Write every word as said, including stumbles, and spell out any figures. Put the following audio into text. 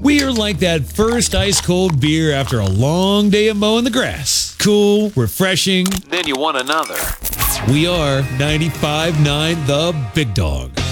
We are like that first ice-cold beer after a long day of mowing the grass. Cool, refreshing. Then you want another. We are ninety-five point nine The Big Dog.